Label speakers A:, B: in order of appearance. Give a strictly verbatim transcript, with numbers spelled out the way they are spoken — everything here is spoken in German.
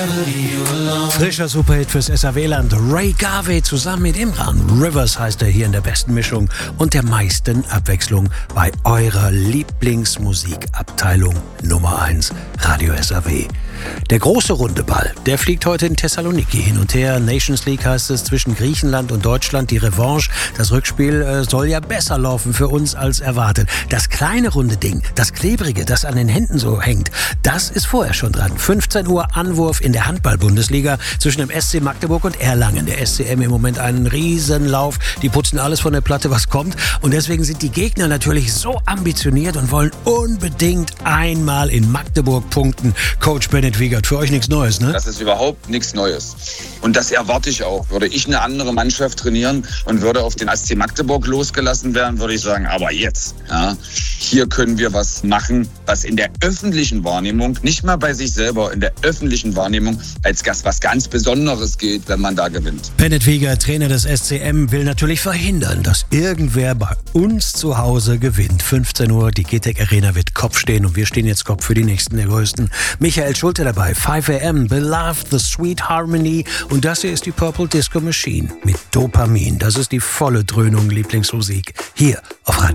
A: Frischer Superhit fürs S A W-Land. Ray Garvey zusammen mit Imran. Rivers heißt er hier in der besten Mischung und der meisten Abwechslung bei eurer Lieblingsmusikabteilung Nummer eins, Radio S A W. Der große runde Ball, der fliegt heute in Thessaloniki hin und her. Nations League heißt es zwischen Griechenland und Deutschland. Die Revanche, das Rückspiel äh, soll ja besser laufen für uns als erwartet. Das kleine runde Ding, das klebrige, das an den Händen so hängt, das ist vorher schon dran. fünfzehn Uhr Anwurf in der Handball-Bundesliga zwischen dem S C Magdeburg und Erlangen. Der S C M im Moment einen Riesenlauf. Die putzen alles von der Platte, was kommt. Und deswegen sind die Gegner natürlich so ambitioniert und wollen unbedingt einmal in Magdeburg punkten. Coach Bennett Wiegert, für euch nichts Neues, ne?
B: Das ist überhaupt nichts Neues. Und das erwarte ich auch. Würde ich eine andere Mannschaft trainieren und würde auf den S C Magdeburg losgelassen werden, würde ich sagen, aber jetzt, ja, hier können wir was machen, was in der öffentlichen Wahrnehmung, nicht mal bei sich selber, in der öffentlichen Wahrnehmung als Gast was ganz Besonderes geht, wenn man da gewinnt.
A: Bennett Wiegert, Trainer des S C M, will natürlich verhindern, dass irgendwer bei uns zu Hause gewinnt. fünfzehn Uhr, die G-Tech Arena wird Kopf stehen und wir stehen jetzt Kopf für die Nächsten der Größten. Michael Schulte dabei, fünf A M, Beloved, The Sweet Harmony und das hier ist die Purple Disco Machine mit Dopamin. Das ist die volle Dröhnung Lieblingsmusik hier auf Radio